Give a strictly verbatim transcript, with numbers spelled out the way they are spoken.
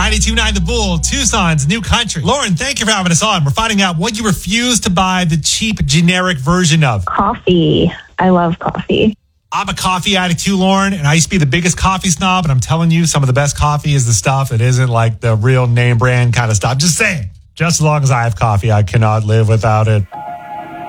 ninety-two point nine The Bull, Tucson's new country. Lauren, thank you for having us on. We're finding out what you refuse to buy the cheap, generic version of. Coffee. I love coffee. I'm a coffee addict too, Lauren, and I used to be the biggest coffee snob, and I'm telling you, some of the best coffee is the stuff that isn't like the real name brand kind of stuff. Just saying, just as long as I have coffee, I cannot live without it.